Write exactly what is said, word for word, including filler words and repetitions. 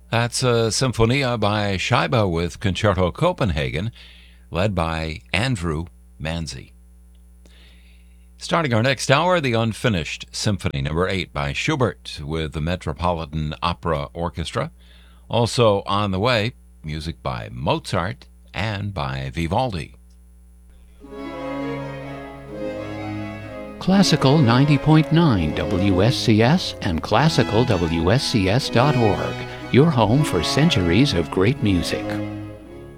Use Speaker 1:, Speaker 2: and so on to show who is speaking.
Speaker 1: That's a Symphonia by Scheibe with Concerto Copenhagen, led by Andrew Manzi. Starting our next hour, the Unfinished Symphony Number eight by Schubert with the Metropolitan Opera Orchestra. Also on the way, music by Mozart and by Vivaldi.
Speaker 2: Classical ninety point nine W S C S and classical W S C S dot org, your home for centuries of great music.